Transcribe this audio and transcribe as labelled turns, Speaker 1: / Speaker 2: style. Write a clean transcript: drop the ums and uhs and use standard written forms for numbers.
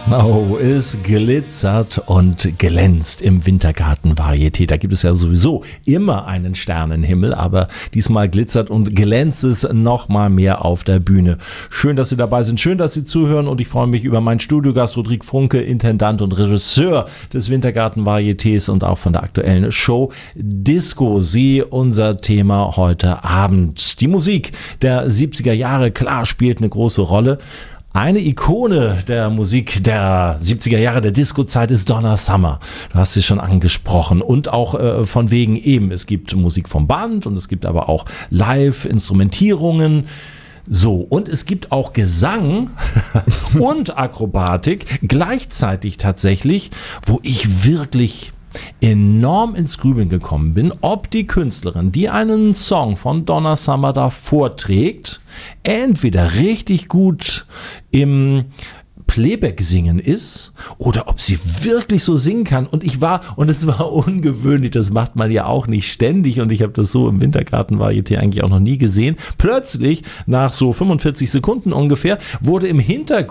Speaker 1: Oh, es glitzert und glänzt im Wintergarten-Varieté. Da gibt es ja sowieso immer einen Sternenhimmel, aber diesmal glitzert und glänzt es noch mal mehr auf der Bühne. Schön, dass Sie dabei sind, schön, dass Sie zuhören und ich freue mich über meinen Studiogast Rodrigue Funke, Intendant und Regisseur des Wintergarten-Varietés und auch von der aktuellen Show Disco. Sie, unser Thema heute Abend. Die Musik der 70er Jahre, klar, spielt eine große Rolle. Eine Ikone der Musik der 70er Jahre, der Disco-Zeit ist Donna Summer. Du hast sie schon angesprochen. Und auch von wegen eben, es gibt Musik vom Band und es gibt aber auch Live-Instrumentierungen. So, und es gibt auch Gesang und Akrobatik gleichzeitig tatsächlich, wo ich wirklich enorm ins Grübeln gekommen bin, ob die Künstlerin, die einen Song von Donna Summer da vorträgt, entweder richtig gut im Playback singen ist oder ob sie wirklich so singen kann. Und es war ungewöhnlich, das macht man ja auch nicht ständig und ich habe das so im Wintergarten-Varieté eigentlich auch noch nie gesehen. Plötzlich, nach so 45 Sekunden ungefähr, wurde im Hintergrund